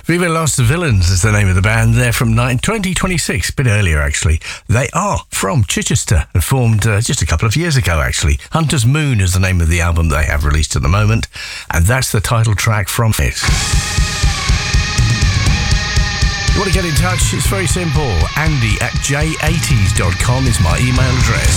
Viva Los Villains is the name of the band. They're from 2026, a bit earlier actually. They are from Chichester and formed just a couple of years ago actually. Hunter's Moon is the name of the album they have released at the moment, and that's the title track from it. You want to get in touch? It's very simple. Andy@j80s.com is my email address.